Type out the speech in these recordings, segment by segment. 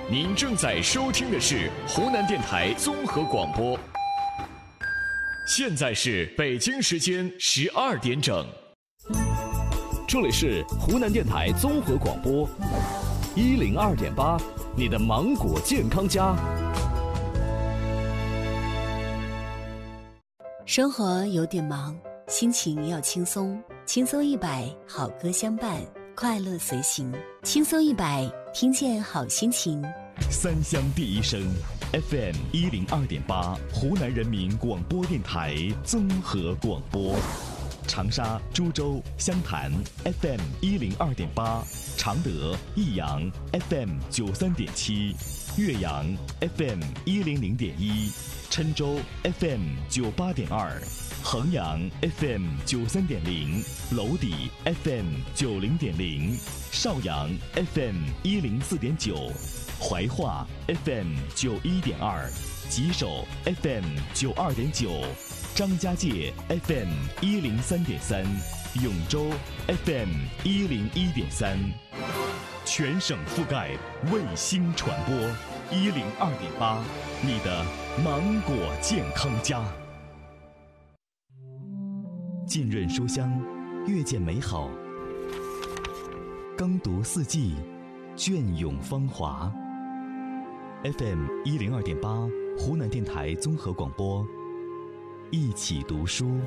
您正在收听的是湖南电台综合广播，现在是北京时间12点整。 这里是湖南电台综合广播102.8，你的芒果健康家。 生活有点忙，心情要轻松，轻松100，好歌相伴，快乐随行。轻松100，听见好心情。 三湘第一声 FM 102.8，湖南人民广播电台综合广播。长沙、株洲、湘潭 FM 102.8，常德、益阳 FM 93.7，岳阳 FM 100.1，郴州 FM 98.2，衡阳 FM 93.0，娄底 FM 90.0，邵阳 FM 104.9，怀化 FM 91.2，吉首 FM 92.9，张家界 FM 103.3，永州 FM 101.3，全省覆盖，卫星传播102.8，你的芒果健康家。浸润书香，阅见美好；耕读四季，隽永芳华。FM 102.8，湖南电台综合广播。一起读书。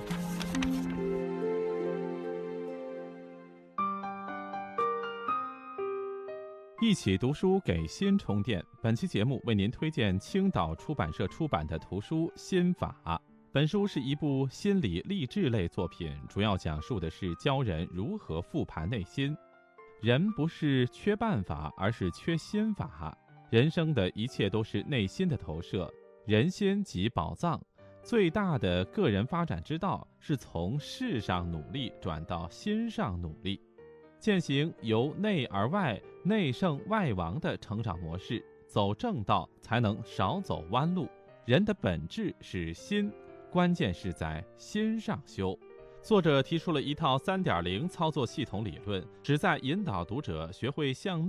一起读书给心充电。本期节目为您推荐青岛出版社出版的图书《心法》。本书是一部心理励志类作品，主要讲述的是教人如何复盘内心。人不是缺办法，而是缺心法。人生的一切都是内心的投射，人心即宝藏。最大的个人发展之道是从事上努力转到心上努力，践行由内而外、内胜外王的成长模式，走正道才能少走弯路。人的本质是心，关键是在心上修。作者提出了一套3.0操作系统理论，旨在引导读者学会向